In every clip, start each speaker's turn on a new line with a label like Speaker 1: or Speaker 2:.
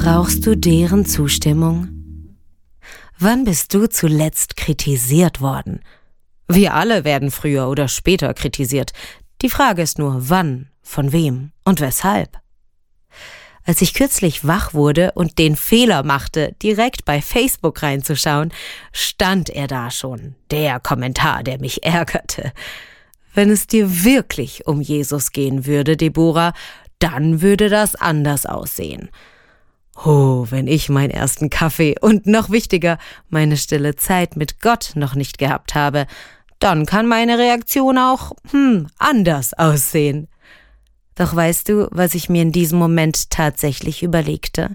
Speaker 1: Brauchst du deren Zustimmung? Wann bist du zuletzt kritisiert worden? Wir alle werden früher oder später kritisiert. Die Frage ist nur, wann, von wem und weshalb. Als ich kürzlich wach wurde und den Fehler machte, direkt bei Facebook reinzuschauen, stand er da schon, der Kommentar, der mich ärgerte. Wenn es dir wirklich um Jesus gehen würde, Deborah, dann würde das anders aussehen. Oh, wenn ich meinen ersten Kaffee und noch wichtiger, meine stille Zeit mit Gott noch nicht gehabt habe, dann kann meine Reaktion auch anders aussehen. Doch weißt du, was ich mir in diesem Moment tatsächlich überlegte?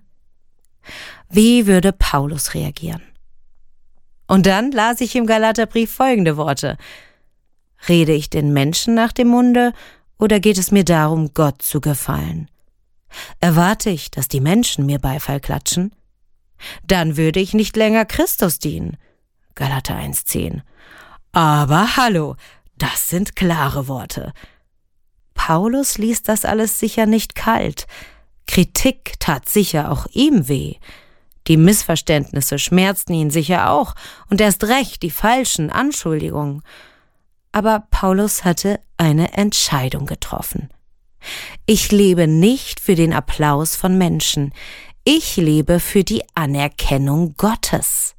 Speaker 1: Wie würde Paulus reagieren? Und dann las ich im Galaterbrief folgende Worte: Rede ich den Menschen nach dem Munde oder geht es mir darum, Gott zu gefallen? Erwarte ich, dass die Menschen mir Beifall klatschen? Dann würde ich nicht länger Christus dienen. Galater 1,10. Aber hallo, das sind klare Worte. Paulus ließ das alles sicher nicht kalt. Kritik tat sicher auch ihm weh. Die Missverständnisse schmerzten ihn sicher auch und erst recht die falschen Anschuldigungen. Aber Paulus hatte eine Entscheidung getroffen. Ich lebe nicht für den Applaus von Menschen. Ich lebe für die Anerkennung Gottes.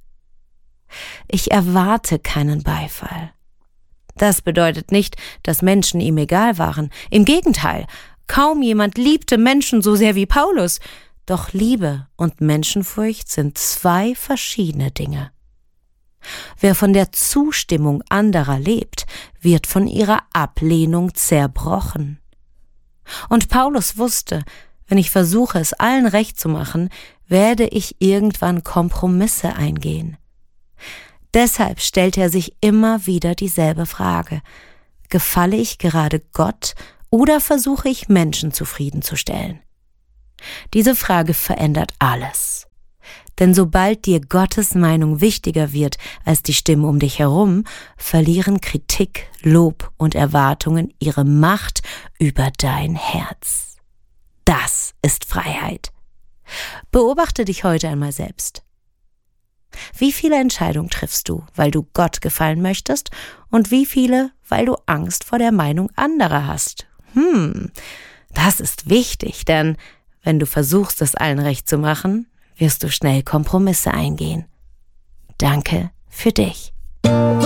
Speaker 1: Ich erwarte keinen Beifall. Das bedeutet nicht, dass Menschen ihm egal waren. Im Gegenteil, kaum jemand liebte Menschen so sehr wie Paulus. Doch Liebe und Menschenfurcht sind zwei verschiedene Dinge. Wer von der Zustimmung anderer lebt, wird von ihrer Ablehnung zerbrochen. Und Paulus wusste, wenn ich versuche, es allen recht zu machen, werde ich irgendwann Kompromisse eingehen. Deshalb stellt er sich immer wieder dieselbe Frage: Gefalle ich gerade Gott oder versuche ich, Menschen zufriedenzustellen? Diese Frage verändert alles. Denn sobald dir Gottes Meinung wichtiger wird als die Stimmen um dich herum, verlieren Kritik, Lob und Erwartungen ihre Macht über dein Herz. Das ist Freiheit. Beobachte dich heute einmal selbst. Wie viele Entscheidungen triffst du, weil du Gott gefallen möchtest, und wie viele, weil du Angst vor der Meinung anderer hast? Das ist wichtig, denn wenn du versuchst, es allen recht zu machen, wirst du schnell Kompromisse eingehen. Danke für dich.